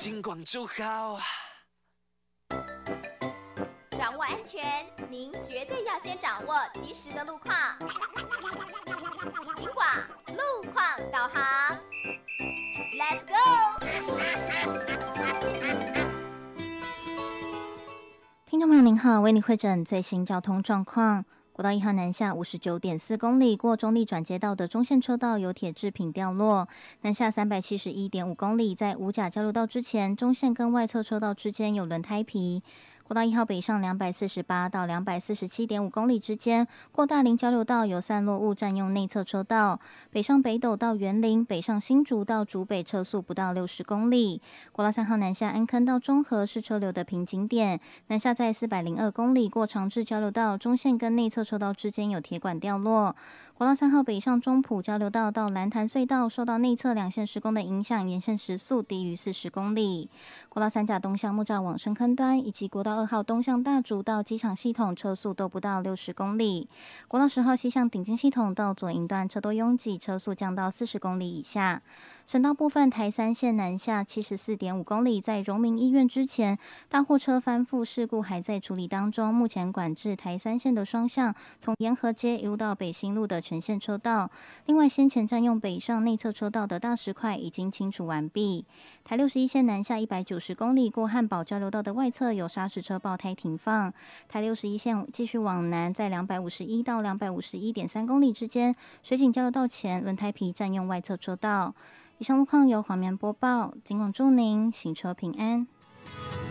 金广就好。 掌握安全，您绝对要先掌握及时的路况。金广路况导航 ，Let's go！ 听众朋友您好，为您汇诊最新交通状况。国道1号南下59.4公里，过中立转接道的中线车道有铁制品掉落。南下371.5公里，在五甲交流道之前，中线跟外侧车道之间有轮胎皮。国道1号北上248到247.5公里之间，过大林交流道有散落物占用内侧车道。北上北斗到园林，北上新竹到竹北车速不到60公里。国道3号南下安坑到中和是车流的瓶颈点，南下在402公里，过长治交流道中线跟内侧车道之间有铁管掉落。国道3号北上中埔交流道到蓝潭隧道，受到内侧两线施工的影响，沿线时速低于40公里。国道3甲东向木栅往深坑端，以及国道2号东向大竹到机场系统车速都不到60公里。国道10号西向顶尖系统到左营段车多拥挤，车速降到40公里以下。省道部分，台3线南下74.5公里，在荣民医院之前，大货车翻覆事故还在处理当中，目前管制台3线的双向，从沿河街一路到北新路的全线车道。另外，先前占用北上内侧车道的大石块已经清除完毕。台61线南下190公里，过汉宝交流道的外侧有砂石车爆胎停放。台61线继续往南，在251到251.3公里之间，水井交流道前轮胎皮占用外侧车道。以上路况由黄棉播报，尽管祝您行车平安。